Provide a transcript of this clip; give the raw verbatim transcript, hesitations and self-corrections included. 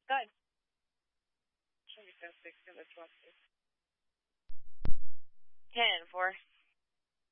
Good. Show me ten, six, and twelve. Ten, four.